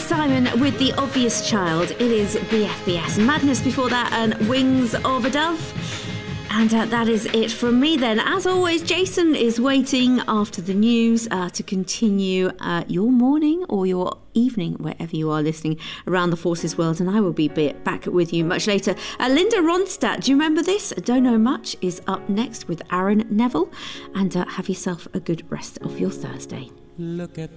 Simon with The Obvious Child. It is BFBS Madness before that, and Wings of a Dove. And that is it from me then. As always, Jason is waiting after the news to continue your morning or your evening, wherever you are listening around the Forces world, and I will be back with you much later. Linda Ronstadt, do you remember this? Don't Know Much is up next with Aaron Neville, and have yourself a good rest of your Thursday. Look at